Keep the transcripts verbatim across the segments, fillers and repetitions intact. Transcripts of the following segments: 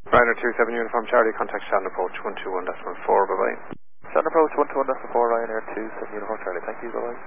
Ryanair two seven Uniform Charlie, contact Shannon approach one two one point four, bye bye. Shannon approach one two one point four, Ryanair two seven Uniform Charlie, thank you, bye bye.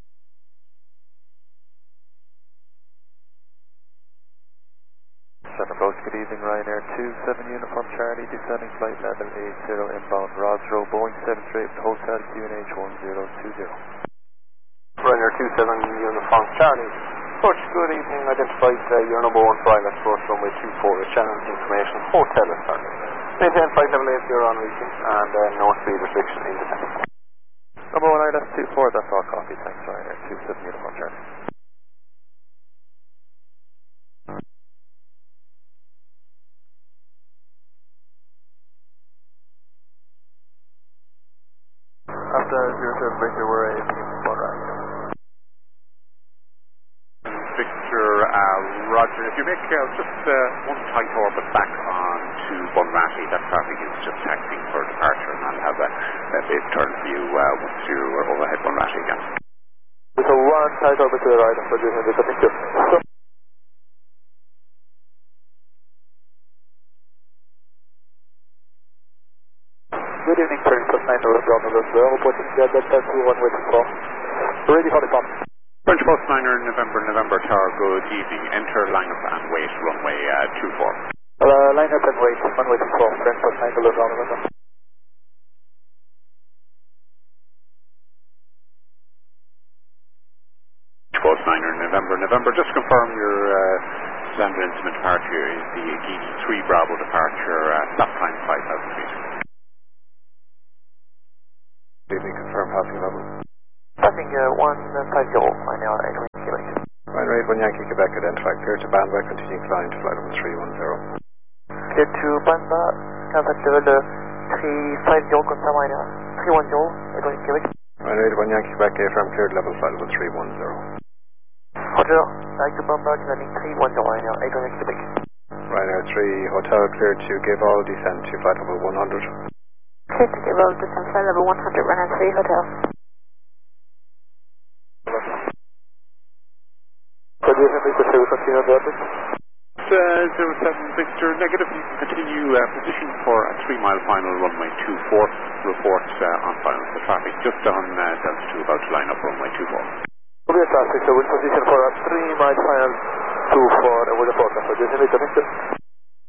Shannon approach, good evening, Ryanair two seven Uniform Charlie, descending flight level eight zero inbound Rosrow, Boeing seven three eight Hotel Q N H one zero two zero. Ryanair two seven Uniform Charlie. Approach, good evening, identified uh, your number one flight at approach runway two four with Shannon information, hotel is starting. Maintain flight level eight zero on reaching and uh, no speed restriction in descent. Number one I L S two four, that's all copy, thanks Ryanair two seven Uniform Charlie. After zero seven Victor, we're a one right. Victor, uh, Roger, if you make uh, just uh, one tight orbit back on to Bunratty, that traffic is just taxiing for departure, and I'll have a, a big turn for you uh, once you're overhead Bunratty again. With a one tight orbit to the right, I'm producing this, thank you. Good evening, French plus nine, November, November, reporting to Delta two one way two four. Ready for the pump. French Post Niner, November, November Tower, good evening. Enter lineup and wait, runway uh, two four. Uh, line up and wait, runway two four, French Post nine, November, November. French Post Niner, November, November, just confirm your uh, standard instrument departure is the Guinea three Bravo departure, uh, stop time five thousand feet. Good evening, confirm passing level. Passing uh, one five zero, I know, eight one Quebec. Ryanair eight one Yankee Quebec, identify clear to Banba, continue flying to flight level three one zero. Clear to Banba, contact level three five zero, confirm Ryanair three one zero, eight one Quebec. Ryanair eight one Yankee Quebec, affirm cleared level flight level three one zero. Roger, direct to Banba, descending three one zero, Ryanair eight one Quebec. Ryanair three, hotel cleared to give all, descend to flight level one hundred. Clear to give all, descend flight level one hundred, Ryanair three, hotel. Producing Victor, shall we continue the orbit? Uh, zero seven Victor, negative, you can continue uh, position for a three mile final runway two four, report uh, on final the traffic just on uh, Delta two about to line up runway two four. Okay, traffic, so we'll position for a three mile final two four, and we'll report on producing Victor, Victor.